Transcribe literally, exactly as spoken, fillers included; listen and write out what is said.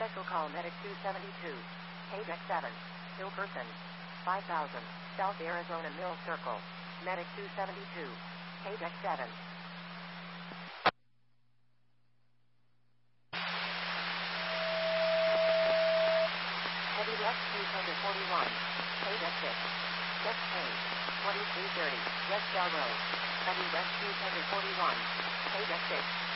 Special call Medic two seventy-two. Paydeck seven. Ill person. five thousand. South Arizona Mill Circle. Medic two seventy-two. Paydeck seven. Heavy Rescue Tender forty-one. Paydeck six. Check change. twenty-three thirty. West Bell Road. Heavy Rescue Tender forty-one. Paydeck six.